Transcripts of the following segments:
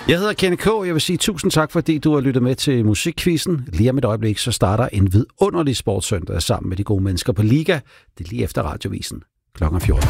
Jeg hedder Kenneth K. Jeg vil sige tusind tak, fordi du har lyttet med til Musikquizzen. Lige om et øjeblik, så starter en vidunderlig sportssøndag sammen med de gode mennesker på Liga. Det er lige efter Radiovisen kl. 14.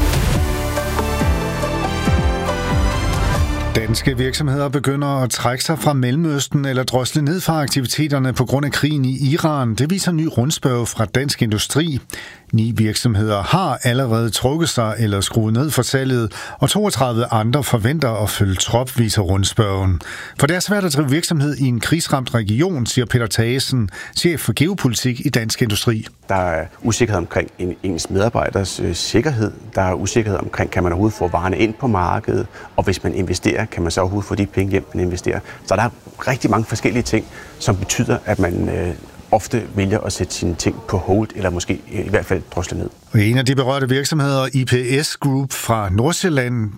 Danske virksomheder begynder at trække sig fra Mellemøsten eller drosle ned fra aktiviteterne på grund af krigen i Iran. Det viser en ny rundspørge fra Dansk Industri. 9 virksomheder har allerede trukket sig eller skruet ned for salget, og 32 andre forventer at følge trop, viser rundspørgen. For det er svært at drive virksomhed i en krigsramt region, siger Peter Thagesen, chef for geopolitik i Dansk Industri. Der er usikkerhed omkring ens medarbejders sikkerhed. Der er usikkerhed omkring, kan man overhovedet få varerne ind på markedet, og hvis man investerer, kan man så overhovedet få de penge hjem, man investerer. Så der er rigtig mange forskellige ting, som betyder, at man ofte vælger at sætte sine ting på hold, eller måske i hvert fald drosle ned. Og en af de berørte virksomheder, IPS Group fra Nordsjælland,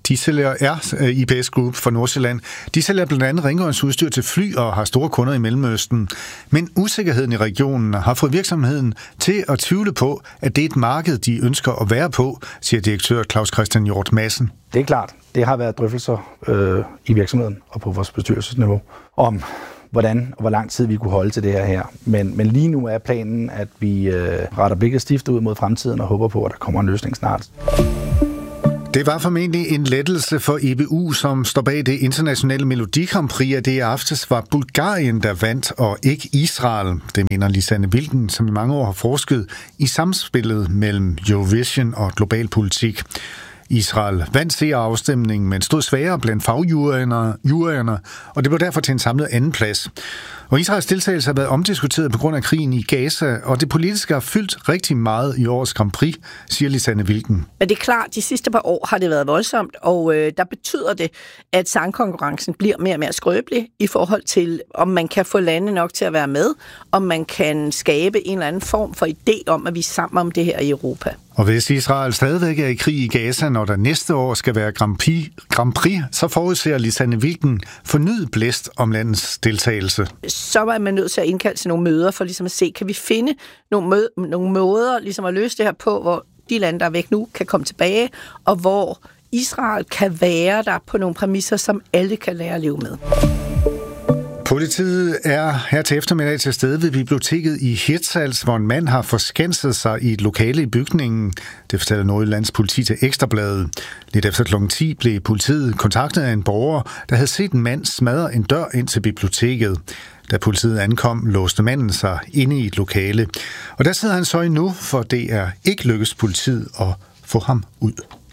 de sælger blandt andet rengøringsudstyr til fly og har store kunder i Mellemøsten. Men usikkerheden i regionen har fået virksomheden til at tvivle på, at det er et marked, de ønsker at være på, siger direktør Claus Christian Hjort Madsen. Det er klart, det har været drøftelser i virksomheden og på vores bestyrelsesniveau om hvordan og hvor lang tid vi kunne holde til det her. Men lige nu er planen, at vi retter blikket stift ud mod fremtiden og håber på, at der kommer en løsning snart. Det var formentlig en lettelse for EBU, som står bag det internationale Melodi Grand Prix, at det i aftes var Bulgarien, der vandt, og ikke Israel. Det mener Lisanne Wilken, som i mange år har forsket i samspillet mellem Eurovision og global politik. Israel vandt seerafstemningen, men stod svagere blandt fagjuryerne, og det blev derfor til en samlet andenplads. Og Israels deltagelse har været omdiskuteret på grund af krigen i Gaza, og det politiske har fyldt rigtig meget i årets Grand Prix, siger Lisanne Wilken. Men det er klart, de sidste par år har det været voldsomt, og der betyder det, at sangkonkurrencen bliver mere og mere skrøbelig i forhold til, om man kan få lande nok til at være med, om man kan skabe en eller anden form for idé om, at vi er sammen om det her i Europa. Og hvis Israel stadigvæk er i krig i Gaza, når der næste år skal være Grand Prix, så forudser Lisanne Wilken fornyet blæst om landets deltagelse. Så er man nødt til at indkalde til nogle møder for ligesom at se, kan vi finde nogle måder ligesom at løse det her på, hvor de lande, der er væk nu, kan komme tilbage, og hvor Israel kan være der på nogle præmisser, som alle kan lære at leve med. Politiet er her til eftermiddag til stede ved biblioteket i Hirtshals, hvor en mand har forskanset sig i et lokale i bygningen. Det fortæller Nordjyllands politi til Ekstrabladet. Lidt efter kl. 10 blev politiet kontaktet af en borger, der havde set en mand smadre en dør ind til biblioteket. Da politiet ankom, låste manden sig inde i et lokale. Og der sidder han så endnu, for det er ikke lykkedes politiet at få ham ud.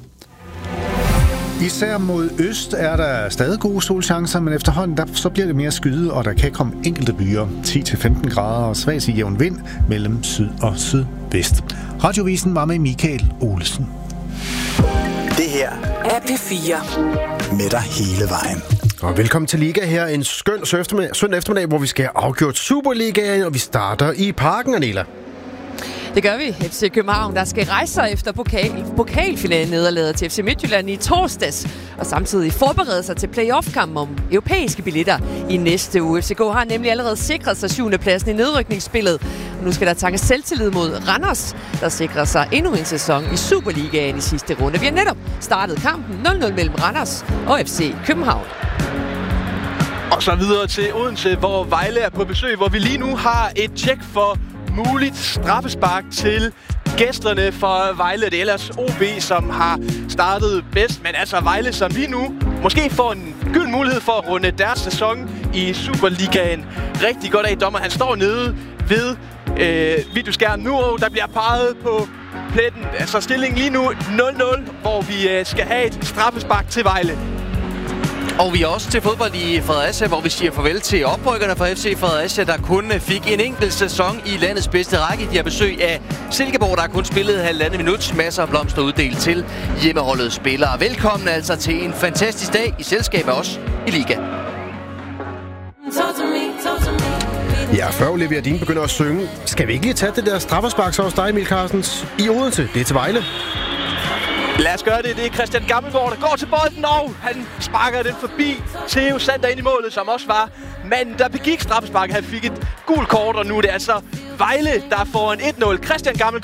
Især mod øst er der stadig gode solchancer, men efterhånden så bliver det mere skyde, og der kan komme enkelte byer. 10-15 grader og svag til jævn vind mellem syd og sydvest. Radiovisen var med Michael Olesen. Det her er P4. Med dig hele vejen. Og velkommen til Liga her. En skøn søndag eftermiddag, hvor vi skal have afgjort Superligaen, og vi starter i Parken, Anela. Det gør vi. FC København, der skal rejse sig efter pokalfinalen nederlaget til FC Midtjylland i torsdags, og samtidig forberede sig til playoff-kampen om europæiske billetter i næste uge. FCK har nemlig allerede sikret sig 7. pladsen i nedrykningsspillet. Nu skal der tankes selvtillid mod Randers, der sikrer sig endnu en sæson i Superligaen i sidste runde. Vi har netop startet kampen 0-0 mellem Randers og FC København. Og så videre til Odense, hvor Vejle er på besøg, hvor vi lige nu har et tjek for muligt straffespark til gæsterne for Vejle. Det er ellers OB, som har startet bedst, men altså Vejle, som lige nu måske får en gylden mulighed for at runde deres sæson i Superligaen rigtig godt af. Dommer, han står nede ved videoskærmen nu, og der bliver peget på pletten. Altså stillingen lige nu 0-0, hvor vi skal have et straffespark til Vejle. Og vi er også til fodbold i Fredericia, hvor vi siger farvel til oprykkerne fra FC Fredericia, der kun fik en enkelt sæson i landets bedste række. De har besøg af Silkeborg, der kun spillede halvandet minut. Masser af blomster uddelt til hjemmeholdets spillere. Velkommen altså til en fantastisk dag i selskab af os i Liga. Ja, før Olivia Dean begynder at synge, skal vi ikke lige tage det der straffespark så hos dig, Emil Carstens, i Odense? Det er til Vejle. Lad os gøre det. Det er Christian Gammelgaard, der går til bolden, og han sparker den forbi Theo Sander ind i målet, som også var manden, der begik straffesparket. Han fik et gult kort, og nu er det altså Vejle, der får en 1-0. Christian Gammelgaard